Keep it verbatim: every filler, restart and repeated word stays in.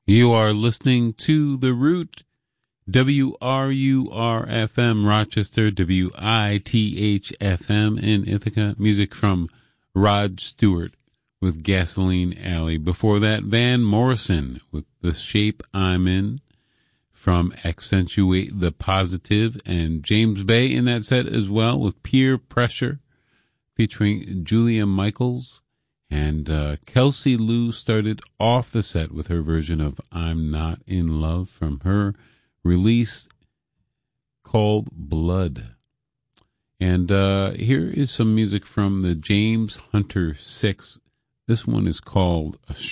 You are listening to The Root, W R U R F M Rochester, W I T H F M in Ithaca. Music from Rod Stewart with Gasoline Alley. Before that, Van Morrison with The Shape I'm In from Accentuate the Positive, and James Bay in that set as well with Peer Pressure featuring Julia Michaels. And uh, Kelsey Lou started off the set with her version of I'm Not in Love from her release called Blood. And uh, here is some music from the James Hunter Six. This one is called A